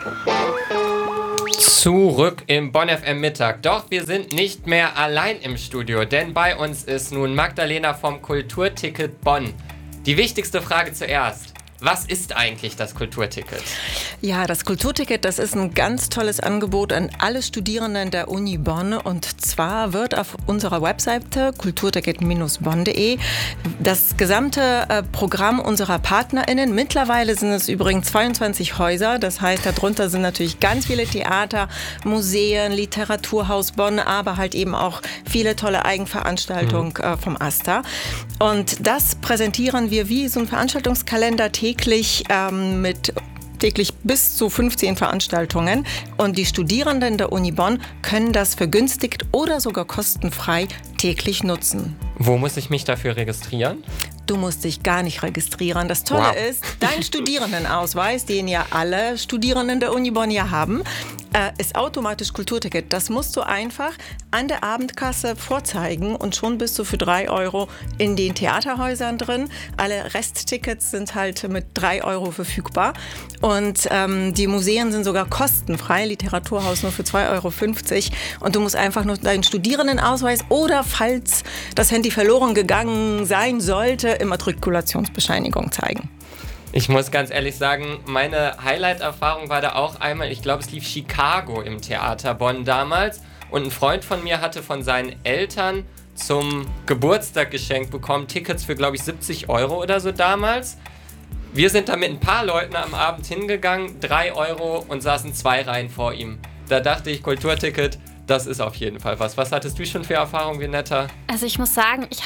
Zurück im Bonn FM Mittag. Doch wir sind nicht mehr allein im Studio, denn bei uns ist nun Magdalena vom Kulturticket Bonn. Die wichtigste Frage zuerst. Was ist eigentlich das Kulturticket? Ja, das Kulturticket, das ist ein ganz tolles Angebot an alle Studierenden der Uni Bonn. Und zwar wird auf unserer Webseite kulturticket-bonn.de das gesamte Programm unserer PartnerInnen, mittlerweile sind es übrigens 22 Häuser, das heißt, darunter sind natürlich ganz viele Theater, Museen, Literaturhaus Bonn, aber halt eben auch viele tolle Eigenveranstaltungen vom AStA. Und das präsentieren wir wie so ein Veranstaltungskalender täglich mit täglich bis zu 15 Veranstaltungen. Und die Studierenden der Uni Bonn können das vergünstigt oder sogar kostenfrei täglich nutzen. Wo muss ich mich dafür registrieren? Du musst dich gar nicht registrieren. Das Tolle ist, dein Studierendenausweis, den ja alle Studierenden der Uni Bonn ja haben, ist automatisch Kulturticket. Das musst du einfach an der Abendkasse vorzeigen und schon bist du für 3 Euro in den Theaterhäusern drin. Alle Resttickets sind halt mit 3 Euro verfügbar und die Museen sind sogar kostenfrei, Literaturhaus nur für 2,50 Euro und du musst einfach nur deinen Studierendenausweis oder falls das Handy verloren gegangen sein sollte, Immatrikulationsbescheinigung zeigen. Ich muss ganz ehrlich sagen, meine Highlight-Erfahrung war da auch einmal, ich glaube, es lief Chicago im Theater Bonn damals und ein Freund von mir hatte von seinen Eltern zum Geburtstag geschenkt bekommen, Tickets für, glaube ich, 70 Euro oder so damals. Wir sind da mit ein paar Leuten am Abend hingegangen, 3 Euro und saßen 2 Reihen vor ihm. Da dachte ich, Kulturticket, das ist auf jeden Fall was. Was hattest du schon für Erfahrungen, Vinetta? Also ich muss sagen, ich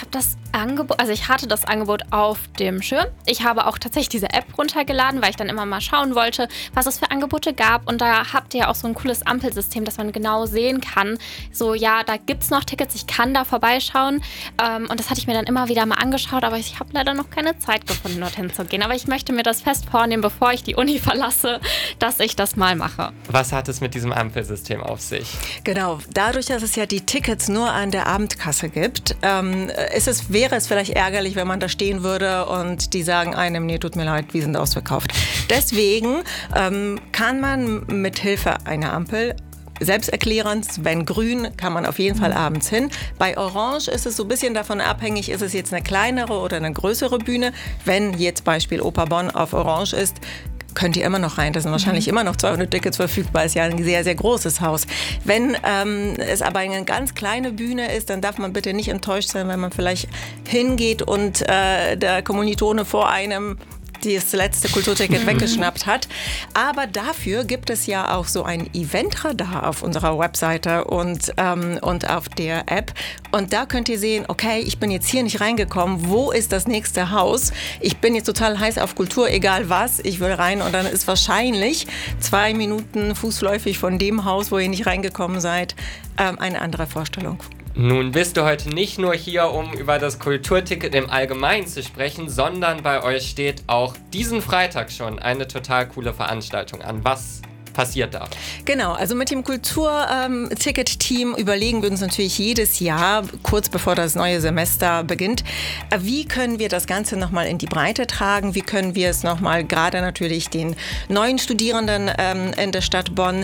hatte das Angebot auf dem Schirm. Ich habe auch tatsächlich diese App runtergeladen, weil ich dann immer mal schauen wollte, was es für Angebote gab. Und da habt ihr ja auch so ein cooles Ampelsystem, dass man genau sehen kann, so ja, da gibt es noch Tickets, ich kann da vorbeischauen. Und das hatte ich mir dann immer wieder mal angeschaut, aber ich habe leider noch keine Zeit gefunden, dorthin zu gehen. Aber ich möchte mir das fest vornehmen, bevor ich die Uni verlasse, dass ich das mal mache. Was hat es mit diesem Ampelsystem auf sich? Genau, dadurch, dass es ja die Tickets nur an der Abendkasse gibt, wäre es vielleicht ärgerlich, wenn man da stehen würde und die sagen einem, nee, tut mir leid, wir sind ausverkauft. Deswegen kann man mit Hilfe einer Ampel selbsterklärend, wenn grün, kann man auf jeden Fall abends hin. Bei Orange ist es so ein bisschen davon abhängig, ist es jetzt eine kleinere oder eine größere Bühne. Wenn jetzt Beispiel Oper Bonn auf Orange ist, könnt ihr immer noch rein. Da sind wahrscheinlich immer noch 200 Tickets verfügbar. Ist ja ein sehr, sehr großes Haus. Wenn es aber eine ganz kleine Bühne ist, dann darf man bitte nicht enttäuscht sein, wenn man vielleicht hingeht und der Kommilitone vor einem das letzte Kulturticket weggeschnappt hat. Aber dafür gibt es ja auch so ein Eventradar auf unserer Webseite und auf der App. Und da könnt ihr sehen, okay, ich bin jetzt hier nicht reingekommen. Wo ist das nächste Haus? Ich bin jetzt total heiß auf Kultur, egal was. Ich will rein und dann ist wahrscheinlich 2 Minuten fußläufig von dem Haus, wo ihr nicht reingekommen seid, eine andere Vorstellung. Nun bist du heute nicht nur hier, um über das Kulturticket im Allgemeinen zu sprechen, sondern bei euch steht auch diesen Freitag schon eine total coole Veranstaltung an. Was passiert da? Genau, also mit dem Kulturticket-Team überlegen wir uns natürlich jedes Jahr, kurz bevor das neue Semester beginnt, wie können wir das Ganze nochmal in die Breite tragen, wie können wir es nochmal gerade natürlich den neuen Studierenden in der Stadt Bonn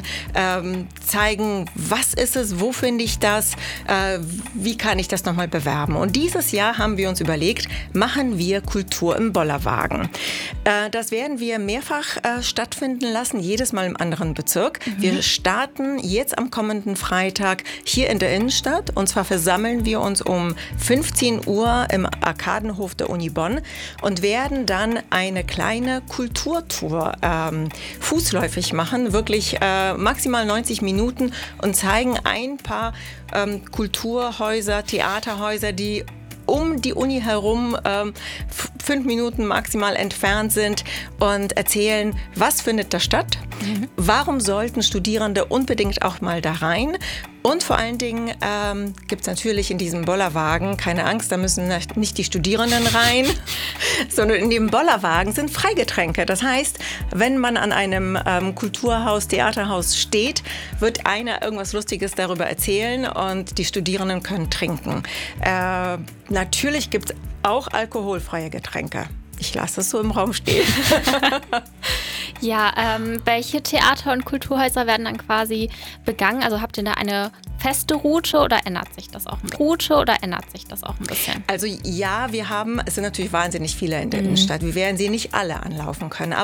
zeigen, was ist es, wo finde ich das, wie kann ich das nochmal bewerben. Und dieses Jahr haben wir uns überlegt, machen wir Kultur im Bollerwagen. Das werden wir mehrfach stattfinden lassen, jedes Mal im anderen Bezirk. Wir starten jetzt am kommenden Freitag hier in der Innenstadt und zwar versammeln wir uns um 15 Uhr im Arkadenhof der Uni Bonn und werden dann eine kleine Kulturtour fußläufig machen, wirklich maximal 90 Minuten und zeigen ein paar Kulturhäuser, Theaterhäuser, die um die Uni herum 5 Minuten maximal entfernt sind und erzählen, was findet da statt, warum sollten Studierende unbedingt auch mal da rein. Und vor allen Dingen gibt es natürlich in diesem Bollerwagen, keine Angst, da müssen nicht die Studierenden rein, sondern in dem Bollerwagen sind Freigetränke. Das heißt, wenn man an einem Kulturhaus, Theaterhaus steht, wird einer irgendwas Lustiges darüber erzählen und die Studierenden können trinken. Natürlich gibt es auch alkoholfreie Getränke. Ich lasse es so im Raum stehen. Ja, welche Theater- und Kulturhäuser werden dann quasi begangen? Also habt ihr da eine feste Route oder ändert sich das auch ein bisschen? Also ja, es sind natürlich wahnsinnig viele in der Innenstadt. Wir werden sie nicht alle anlaufen können.